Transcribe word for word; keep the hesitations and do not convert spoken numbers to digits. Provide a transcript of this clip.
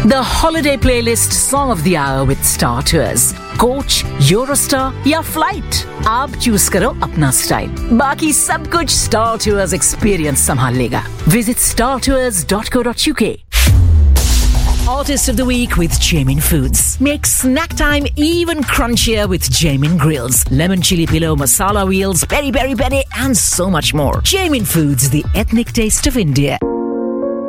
The holiday playlist song of the hour with Star Tours. Coach, Eurostar या flight. आप choose करो अपना style. बाकी सब कुछ Star Tours experience संभाल लेगा. Visit star tours dot co dot uk. Artist of the Week with Jamin Foods. Make snack time even crunchier with Jamin Grills. Lemon chili pillow, masala wheels, peri peri peri and so much more. Jamin Foods, the ethnic taste of India.